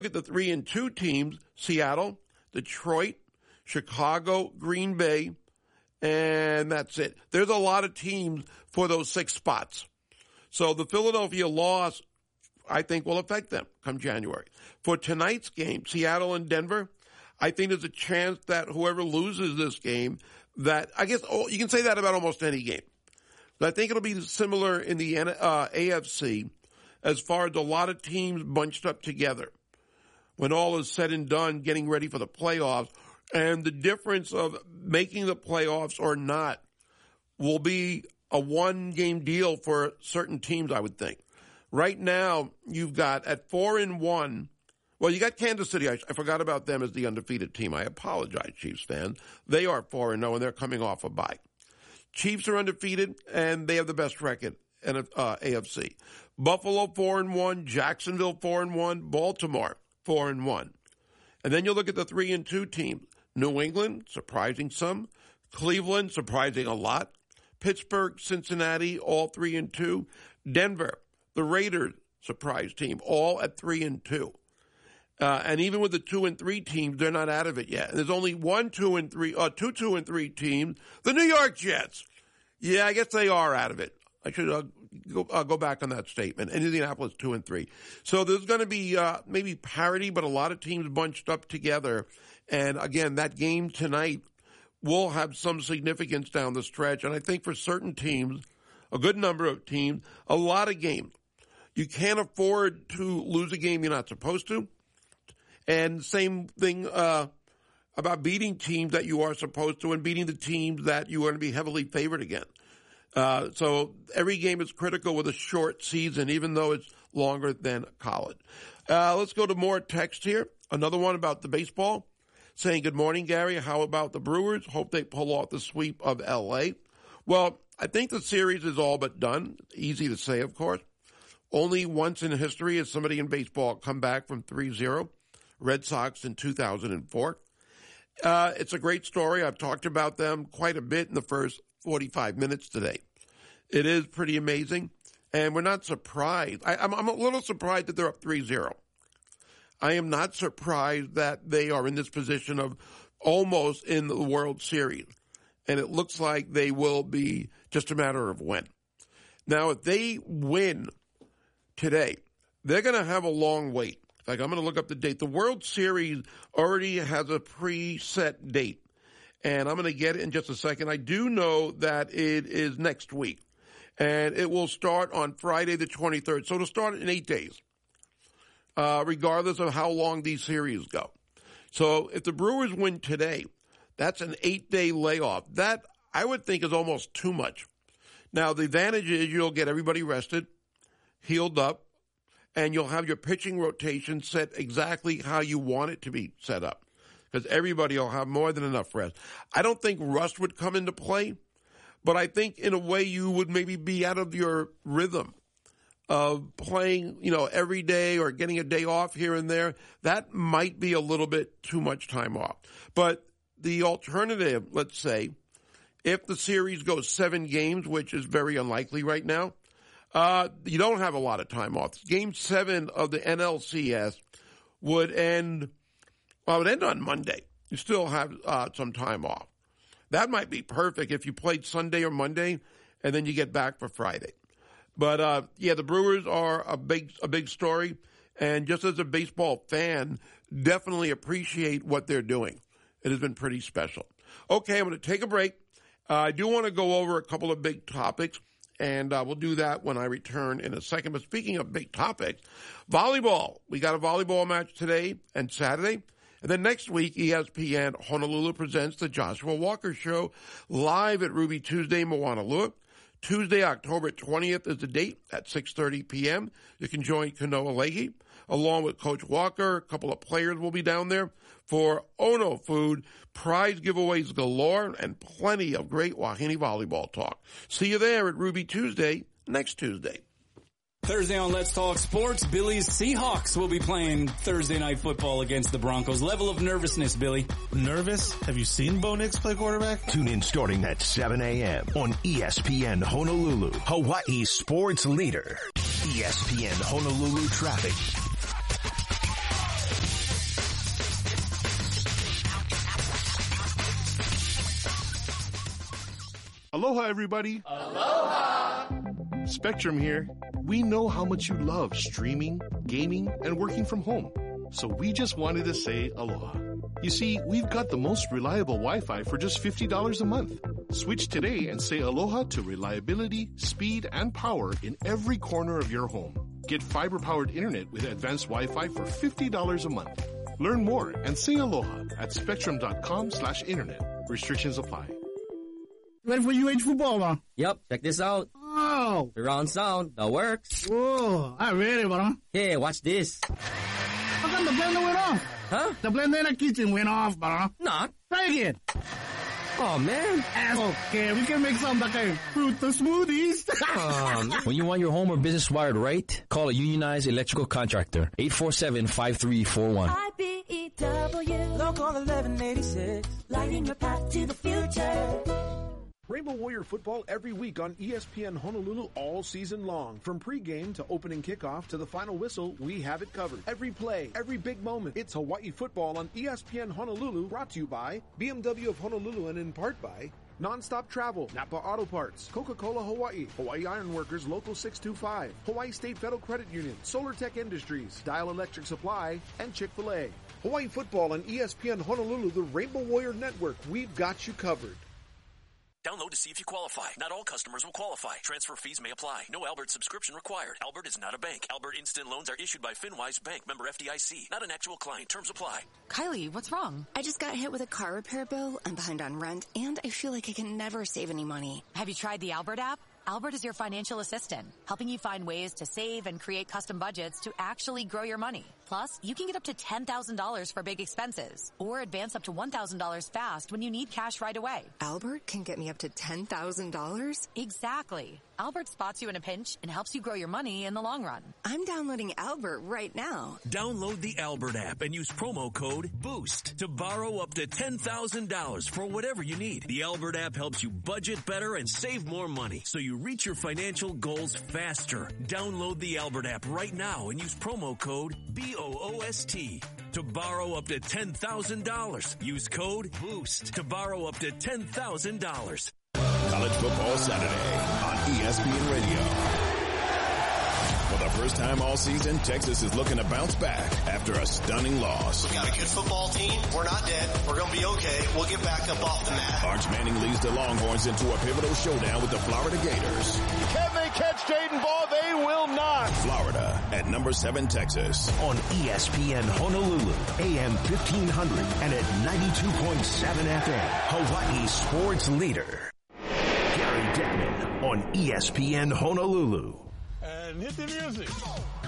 Look at the 3-2 teams: Seattle, Detroit, Chicago, Green Bay, and that's it. There's a lot of teams for those 6 spots. So the Philadelphia loss, I think, will affect them come January. For tonight's game, Seattle and Denver, I think there's a chance that whoever loses this game, that I guess you can say that about almost any game. But I think it'll be similar in the AFC as far as a lot of teams bunched up together when all is said and done, getting ready for the playoffs. And the difference of making the playoffs or not will be a one-game deal for certain teams, I would think. Right now, you've got at 4-1. Well, you got Kansas City. I forgot about them as the undefeated team. I apologize, Chiefs fans. They are 4-0, and they're coming off a bye. Chiefs are undefeated, and they have the best record in AFC. Buffalo 4-1, Jacksonville 4-1, Baltimore 4-1. And then you look at the 3-2 teams. New England, surprising some. Cleveland, surprising a lot. Pittsburgh, Cincinnati, all 3-2. Denver, the Raiders, surprise team, all at 3-2. And even with the 2-3 teams, they're not out of it yet. And there's only 2 2-3 teams. The New York Jets. Yeah, I guess they are out of it. I should go back on that statement. And Indianapolis 2-3. So there's going to be maybe parity, but a lot of teams bunched up together. And again, that game tonight will have some significance down the stretch. And I think for certain teams, a good number of teams, a lot of games, you can't afford to lose a game you're not supposed to. And same thing about beating teams that you are supposed to and beating the teams that you are going to be heavily favored against. So every game is critical with a short season, even though it's longer than college. Let's go to more text here. Another one about the baseball. Saying, good morning, Gary. How about the Brewers? Hope they pull off the sweep of L.A. Well, I think the series is all but done. Easy to say, of course. Only once in history has somebody in baseball come back from 3-0. Red Sox in 2004. It's a great story. I've talked about them quite a bit in the first 45 minutes today. It is pretty amazing, and we're not surprised. I'm a little surprised that they're up 3-0. I am not surprised that they are in this position of almost in the World Series, and it looks like they will be just a matter of when. Now, if they win today, they're going to have a long wait. In fact, I'm going to look up the date. The World Series already has a preset date, and I'm going to get it in just a second. I do know that it is next week, and it will start on Friday the 23rd. So it'll start in 8 days, regardless of how long these series go. So if the Brewers win today, that's an 8-day layoff. That, I would think, is almost too much. Now, the advantage is you'll get everybody rested, healed up, and you'll have your pitching rotation set exactly how you want it to be set up, because everybody will have more than enough rest. I don't think rust would come into play, but I think in a way you would maybe be out of your rhythm of playing, every day or getting a day off here and there. That might be a little bit too much time off. But the alternative, let's say, if the series goes 7 games, which is very unlikely right now, you don't have a lot of time off. Game 7 of the NLCS would end on Monday. You still have some time off. That might be perfect if you played Sunday or Monday, and then you get back for Friday. But, the Brewers are a big story, and just as a baseball fan, definitely appreciate what they're doing. It has been pretty special. Okay, I'm going to take a break. I do want to go over a couple of big topics, and we'll do that when I return in a second. But speaking of big topics, volleyball. We got a volleyball match today and Saturday. And then next week, ESPN Honolulu presents the Joshua Walker Show live at Ruby Tuesday, Moanalua. Tuesday, October 20th is the date at 6:30 p.m. You can join Kanoa Leahy along with Coach Walker. A couple of players will be down there for Ono Food, prize giveaways galore, and plenty of great Wahine volleyball talk. See you there at Ruby Tuesday next Tuesday. Thursday on Let's Talk Sports, Billy's Seahawks will be playing Thursday night football against the Broncos. Level of nervousness, Billy. Nervous? Have you seen Bo Nix play quarterback? Tune in starting at 7 a.m. on ESPN Honolulu, Hawaii's sports leader. ESPN Honolulu traffic. Aloha, everybody. Aloha! Spectrum here. We know how much you love streaming, gaming, and working from home. So we just wanted to say aloha. You see, we've got the most reliable Wi-Fi for just $50 a month. Switch today and say aloha to reliability, speed, and power in every corner of your home. Get fiber-powered internet with advanced Wi-Fi for $50 a month. Learn more and say aloha at spectrum.com/internet. Restrictions apply. Ready for UH football, huh? Yep, check this out. Oh! Surround sound, that works. Whoa, I'm ready, bro. Hey, watch this. How come the blender went off? Huh? The blender in the kitchen went off, bro. Not. Try again. Oh, man. Okay, we can make some that can fruit the smoothies. When you want your home or business wired right, call a unionized electrical contractor. 847-5341. IBEW. Local 1186. Lighting your path to the future. Rainbow Warrior football every week on ESPN Honolulu all season long. From pregame to opening kickoff to the final whistle, we have it covered. Every play, every big moment. It's Hawaii football on ESPN Honolulu, brought to you by BMW of Honolulu and in part by Nonstop Travel, Napa Auto Parts, Coca-Cola Hawaii, Hawaii Iron Workers Local 625, Hawaii State Federal Credit Union, Solar Tech Industries, Dial Electric Supply, and Chick-fil-A. Hawaii football on ESPN Honolulu, the Rainbow Warrior Network. We've got you covered. Download to see if you qualify. Not all customers will qualify. Transfer fees may apply. No Albert subscription required. Albert is not a bank. Albert Instant Loans are issued by FinWise Bank, member FDIC. Not an actual client. Terms apply. Kylie, what's wrong? I just got hit with a car repair bill. I'm behind on rent, and I feel like I can never save any money. Have you tried the Albert app? Albert is your financial assistant, helping you find ways to save and create custom budgets to actually grow your money. Plus, you can get up to $10,000 for big expenses or advance up to $1,000 fast when you need cash right away. Albert can get me up to $10,000? Exactly. Albert spots you in a pinch and helps you grow your money in the long run. I'm downloading Albert right now. Download the Albert app and use promo code BOOST to borrow up to $10,000 for whatever you need. The Albert app helps you budget better and save more money so you reach your financial goals faster. Download the Albert app right now and use promo code BOOST to borrow up to $10,000. Use code BOOST to borrow up to $10,000. College Football Saturday on ESPN Radio. For the first time all season, Texas is looking to bounce back after a stunning loss. We got a good football team. We're not dead. We're going to be okay. We'll get back up off the mat. Arch Manning leads the Longhorns into a pivotal showdown with the Florida Gators. Can they catch Jaden Ball? They will not. Florida at number 7 Texas. On ESPN Honolulu, AM 1500 and at 92.7 FM. Hawaii sports leader. Gary Deckman on ESPN Honolulu. And hit the music.